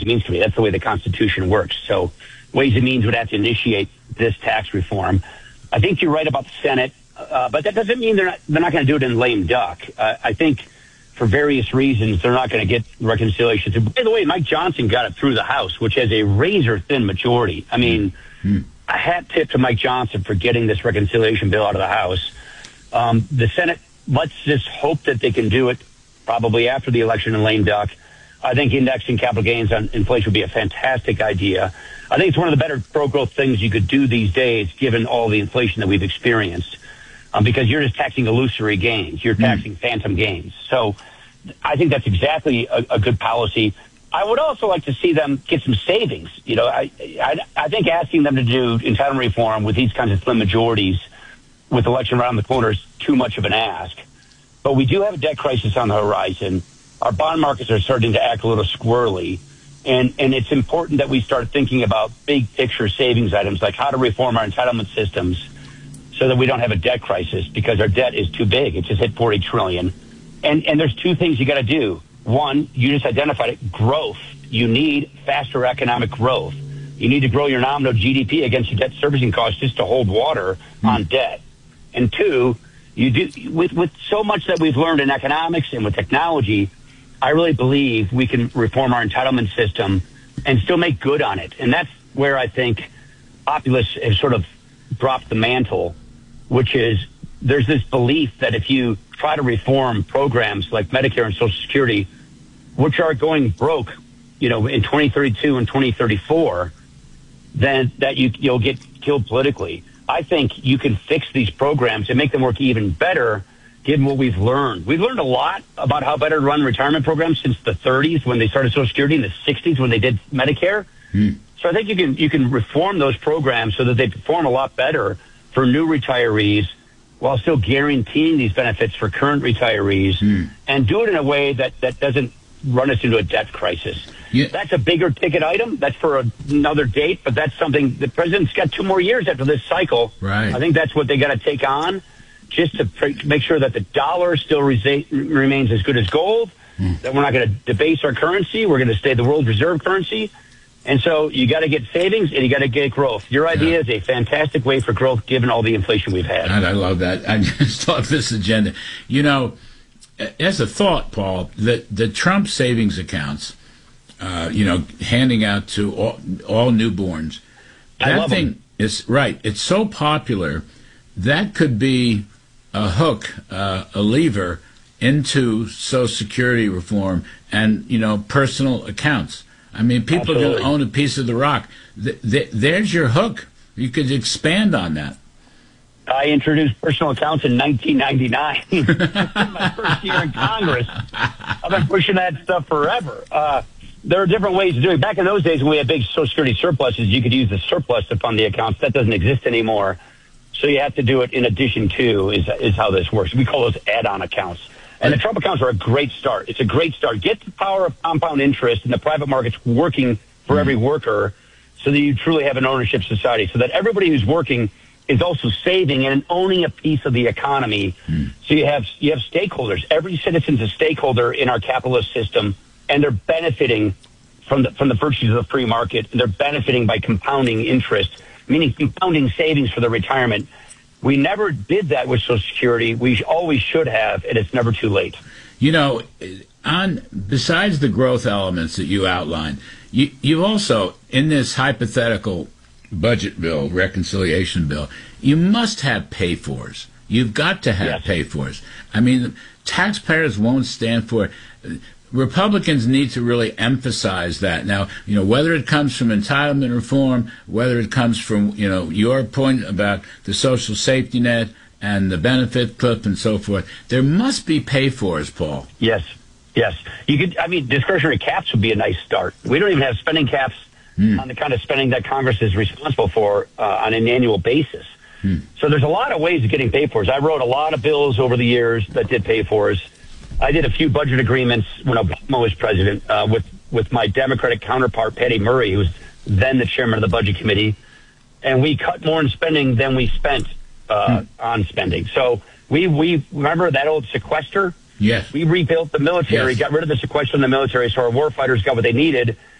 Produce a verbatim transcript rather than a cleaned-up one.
and Means Committee. That's the way the Constitution works. So Ways and Means would have to initiate this tax reform. I think you're right about the Senate, uh, but that doesn't mean they're not they're not going to do it in lame duck. Uh, I think for various reasons they're not going to get reconciliation. So, by the way, Mike Johnson got it through the House, which has a razor-thin majority. I mean, mm-hmm. a hat tip to Mike Johnson for getting this reconciliation bill out of the House. Um, the Senate, let's just hope that they can do it probably after the election in lame duck. I think indexing capital gains on inflation would be a fantastic idea. I think it's one of the better pro-growth things you could do these days, given all the inflation that we've experienced, um, because you're just taxing illusory gains. You're taxing mm. phantom gains. So I think that's exactly a, a good policy. I would also like to see them get some savings. You know, I, I, I think asking them to do entitlement reform with these kinds of slim majorities with election around the corner is too much of an ask. But we do have a debt crisis on the horizon. Our bond markets are starting to act a little squirrely. And, and it's important that we start thinking about big picture savings items, like how to reform our entitlement systems so that we don't have a debt crisis, because our debt is too big. It just hit forty trillion dollars. And, and there's two things you got to do. One, you just identified it, growth. You need faster economic growth. You need to grow your nominal G D P against your debt servicing costs just to hold water mm. on debt. And two, you do with, with so much that we've learned in economics and with technology, I really believe we can reform our entitlement system and still make good on it. And that's where I think populists have sort of dropped the mantle, which is there's this belief that if you try to reform programs like Medicare and Social Security, which are going broke, you know, in twenty thirty-two and twenty thirty-four, then that you, you'll get killed politically. I think you can fix these programs and make them work even better, given what we've learned. We've learned a lot about how better to run retirement programs since the thirties when they started Social Security, in the sixties when they did Medicare. Mm. So I think you can you can reform those programs so that they perform a lot better for new retirees while still guaranteeing these benefits for current retirees, mm. and do it in a way that, that doesn't run us into a debt crisis. Yeah. That's a bigger ticket item. That's for a, another date, but that's something the president's got two more years after this cycle. Right. I think that's what they got to take on, just to pr- make sure that the dollar still resa- remains as good as gold, mm. that we're not going to debase our currency. We're going to stay the world reserve currency. And so you got to get savings and you got to get growth. Your idea yeah. is a fantastic way for growth given all the inflation we've had. And I love that. I just thought this agenda. You know, as a thought, Paul, that the Trump savings accounts, uh, you know, handing out to all, all newborns, I that love thing them. is right. It's so popular that could be a hook, uh, a lever into Social Security reform and, you know, personal accounts. I mean, people Absolutely. are going to own a piece of the rock. Th- th- there's your hook. You could expand on that. I introduced personal accounts in nineteen ninety-nine. My first year in Congress. I've been pushing that stuff forever. Uh, there are different ways to do it. Back in those days when we had big Social Security surpluses, you could use the surplus to fund the accounts. That doesn't exist anymore. So you have to do it in addition to is, is how this works. We call those add-on accounts. And the Trump accounts are a great start. It's a great start. Get the power of compound interest in the private markets working for every worker so that you truly have an ownership society, so that everybody who's working is also saving and owning a piece of the economy. Mm. So you have you have stakeholders. Every citizen's a stakeholder in our capitalist system, and they're benefiting from the from the virtues of the free market. They're benefiting by compounding interest, meaning compounding savings for their retirement. We never did that with Social Security. We always should have, and it's never too late. You know, on besides the growth elements that you outlined, you you also, in this hypothetical budget bill, reconciliation bill, you must have pay-fors. You've got to have yes. pay-fors. I mean, taxpayers won't stand for it. Republicans need to really emphasize that. Now, you know, whether it comes from entitlement reform, whether it comes from, you know, your point about the social safety net and the benefit cliff and so forth, there must be pay-fors, Paul. Yes, yes. You could. I mean, discretionary caps would be a nice start. We don't even have spending caps mm. on the kind of spending that Congress is responsible for uh, on an annual basis. Mm. So there's a lot of ways of getting pay-fors. I wrote a lot of bills over the years that did pay-fors. I did a few budget agreements when Obama was president uh, with, with my Democratic counterpart, Patty Murray, who was then the chairman of the Budget Committee. And we cut more in spending than we spent uh, hmm. on spending. So we, we remember that old sequester? Yes. We rebuilt the military, yes. got rid of the sequester in the military, so our warfighters got what they needed.